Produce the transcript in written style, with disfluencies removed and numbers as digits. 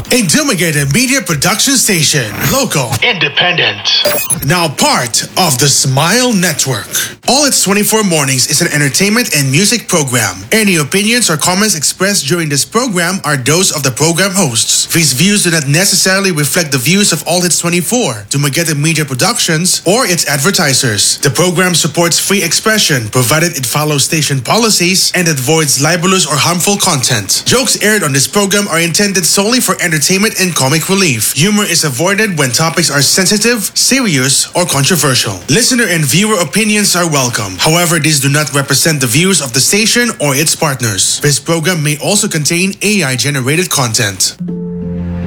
A Dumaguete Media Production Station. Local. Independent. Now part of the Smile Network. All Its 24 Mornings is an entertainment and music program. Any opinions or comments expressed during this program are those of the program hosts. These views do not necessarily reflect the views of All Hits 24, Dumaguete Media Productions, or its advertisers. The program supports free expression, provided it follows station policies and avoids libelous or harmful content. Jokes aired on this program are intended solely for entertainment and comic relief. Humor is avoided when topics are sensitive, serious, or controversial. Listener and viewer opinions are welcome. However, these do not represent the views of the station or its partners. This program may also contain AI-generated content.